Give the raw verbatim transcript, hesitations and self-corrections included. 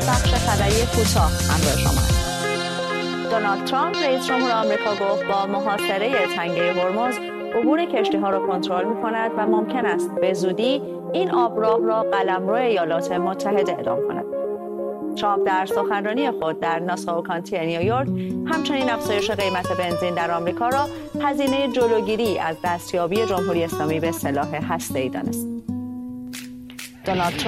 بخش خبری کوتاه همراه شما هستم. دونالد ترامپ رئیس جمهور آمریکا گفت با محاصره تنگه هرمز عبور کشتی‌ها را کنترل می‌کند و ممکن است به زودی این آبراه را قلمرو ایالات متحده اعلام کند. ترامپ در سخنرانی خود در ناساو کانتی نیویورک همچنین افزایش قیمت بنزین در آمریکا را هزینه جلوگیری از دستیابی جمهوری اسلامی به سلاح هسته‌ای دانست. دونالد